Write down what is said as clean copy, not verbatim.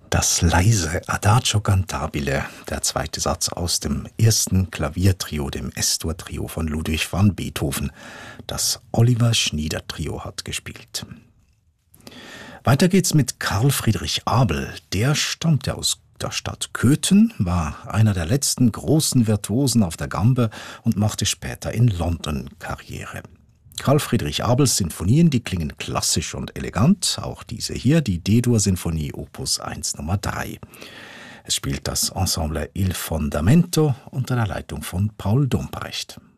Das leise Adagio cantabile, der zweite Satz aus dem ersten Klaviertrio, dem S-Dur-Trio von Ludwig van Beethoven, das Oliver Schnieder Trio hat gespielt. Weiter geht's mit Carl Friedrich Abel. Der stammte aus der Stadt Köthen, war einer der letzten großen Virtuosen auf der Gambe und machte später in London Karriere. Carl Friedrich Abels Sinfonien, die klingen klassisch und elegant, auch diese hier, die D-Dur-Sinfonie Opus 1 Nummer 3. Es spielt das Ensemble Il Fondamento unter der Leitung von Paul Dombrecht.